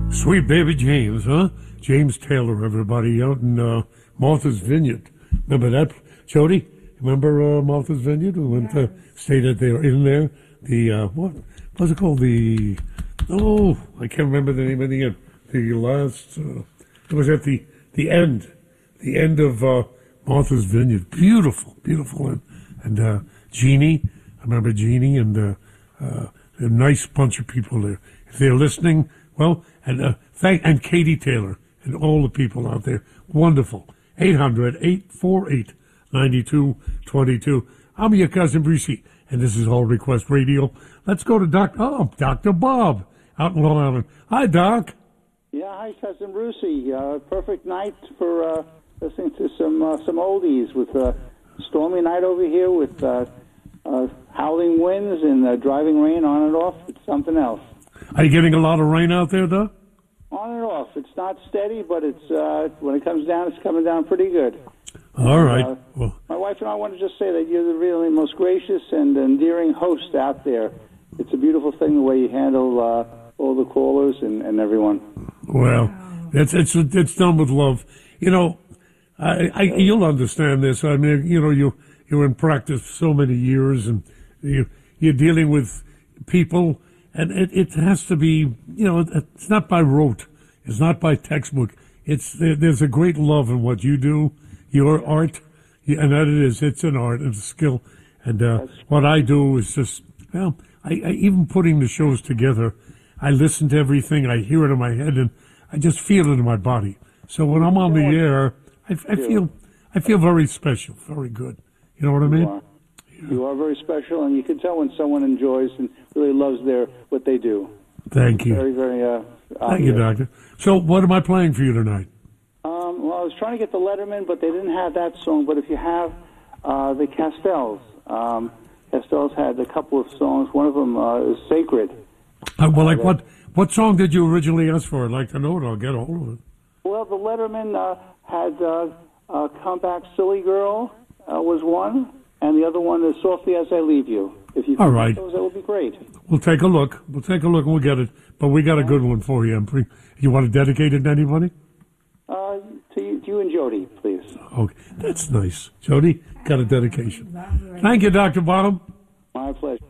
Sweet baby James, huh? James Taylor, everybody, out in Martha's Vineyard. Remember that, Jody? Remember Martha's Vineyard? We went to, stayed at there, in there. The, what was it called? I can't remember the name of the inn. The last, it was at the end of Martha's Vineyard. Beautiful, beautiful inn. And Jeannie, I remember Jeannie and a nice bunch of people there. If they're listening, well, and Katie Taylor and all the people out there. Wonderful. 800-848-9222. I'm your cousin Brucey, and this is All Request Radio. Let's go to Dr. Bob out in Long Island. Hi, Doc. Yeah, hi, cousin Brucey. Perfect night for listening to some oldies with a stormy night over here with howling winds and driving rain on and off. It's something else. Are you getting a lot of rain out there, Doc? On and off. It's not steady, but it's when it comes down, it's coming down pretty good. All right. Well, my wife and I want to just say that you're the really most gracious and endearing host out there. It's a beautiful thing the way you handle all the callers and everyone. Well, it's done with love. You know, you'll understand this. I mean, you know, you're in practice so many years, and you're dealing with people. And it has to be, you know, it's not by rote. It's not by textbook. There's a great love in what you do, your art, and that it's an art, it's a skill. And what I do is just, well, I even putting the shows together, I listen to everything, I hear it in my head, and I just feel it in my body. So when I'm on the air, I feel very special, very good. You know what I mean? You are very special, and you can tell when someone enjoys and really loves what they do. Thank you. Very, very Thank you, Doctor. So what am I playing for you tonight? Well, I was trying to get the Letterman, but they didn't have that song. But if you have the Castells, Castells had a couple of songs. One of them is Sacred. What song did you originally ask for? I'd like to know it. I'll get a hold of it. Well, the Letterman had Come Back Silly Girl was one. And the other one is Softly As I Leave You. If you all right, those, that would be great. We'll take a look. And we'll get it. But we got a good one for you. You want to dedicate it to anybody? To you and Jody, please. Okay, that's nice. Jody, got a dedication. Thank you, Dr. Bob. My pleasure.